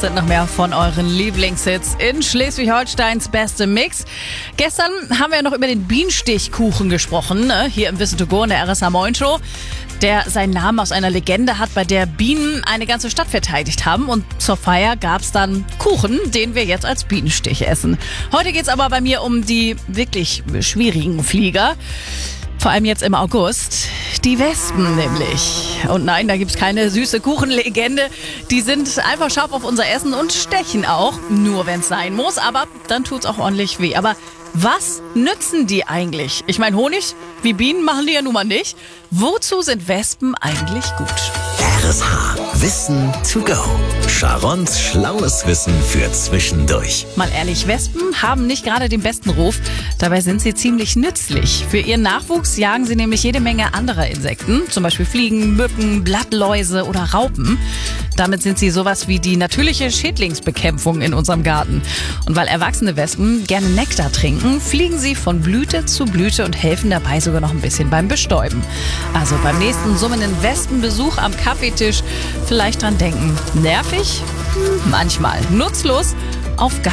sind noch mehr von euren Lieblingshits in Schleswig-Holsteins beste Mix. Gestern haben wir ja noch über den Bienenstichkuchen gesprochen, hier im Wissen to Go in der RSA Moin Show, der seinen Namen aus einer Legende hat, bei der Bienen eine ganze Stadt verteidigt haben. Und zur Feier gab's dann Kuchen, den wir jetzt als Bienenstich essen. Heute geht's aber bei mir um die wirklich schwierigen Flieger. Vor allem jetzt im August. Die Wespen nämlich. Und nein, da gibt's keine süße Kuchenlegende. Die sind einfach scharf auf unser Essen und stechen auch. Nur wenn's sein muss, aber dann tut's auch ordentlich weh. Aber was nützen die eigentlich? Ich meine, Honig wie Bienen machen die ja nun mal nicht. Wozu sind Wespen eigentlich gut? RSH Wissen to go. Sharons schlaues Wissen für zwischendurch. Mal ehrlich, Wespen haben nicht gerade den besten Ruf. Dabei sind sie ziemlich nützlich. Für ihren Nachwuchs jagen sie nämlich jede Menge anderer Insekten. Zum Beispiel Fliegen, Mücken, Blattläuse oder Raupen. Damit sind sie sowas wie die natürliche Schädlingsbekämpfung in unserem Garten. Und weil erwachsene Wespen gerne Nektar trinken, fliegen sie von Blüte zu Blüte und helfen dabei sogar noch ein bisschen beim Bestäuben. Also beim nächsten summenden Wespenbesuch am Kaffeetisch vielleicht dran denken. Nervig? Manchmal. Nutzlos? Auf gar